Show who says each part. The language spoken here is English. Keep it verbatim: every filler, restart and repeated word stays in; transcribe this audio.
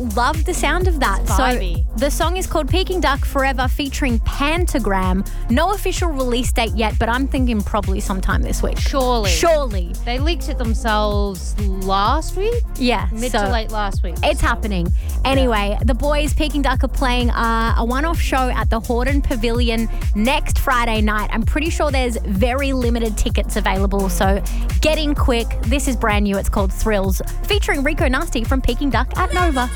Speaker 1: love the sound of that.
Speaker 2: It's vibey.
Speaker 1: So the song is called Peking Duck Forever featuring Pentagram. No official release date yet, but I'm thinking probably sometime this week.
Speaker 2: Surely.
Speaker 1: Surely.
Speaker 2: They leaked it themselves last week?
Speaker 1: Yeah.
Speaker 2: Mid
Speaker 1: so
Speaker 2: to late last week.
Speaker 1: It's
Speaker 2: so.
Speaker 1: happening. Anyway, the boys Peking Duck are playing uh, a one-off show at the Hordern Pavilion next Friday night. I'm pretty sure there's very limited tickets available, so get in quick. This is brand new. It's called Thrills, featuring Rico Nasty from Peking Duck at Nova.